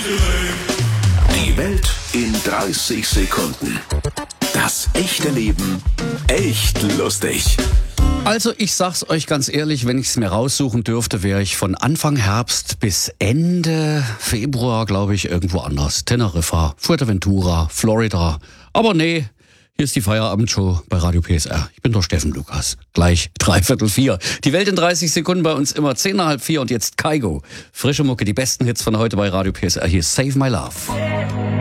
Die Welt in 30 Sekunden. Das echte Leben echt lustig. Also ich sag's euch ganz ehrlich, wenn ich's mir raussuchen dürfte, wäre ich von Anfang Herbst bis Ende Februar, glaube ich, irgendwo anders. Teneriffa, Fuerteventura, Florida. Aber nee, hier ist die Feierabendshow bei Radio PSR. Ich bin der Steffen Lukas. Gleich 3:45. Die Welt in 30 Sekunden bei uns immer 3:10, 3:30 und jetzt Kygo. Frische Mucke, die besten Hits von heute bei Radio PSR. Hier ist Save My Love.